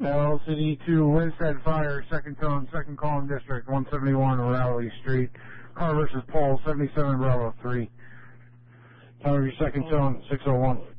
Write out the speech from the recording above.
LCD2 Winstead Fire, second tone, second column district, 171 Rowley Street. Car versus pole, 77 Bravo 3. Time of your second tone, 601.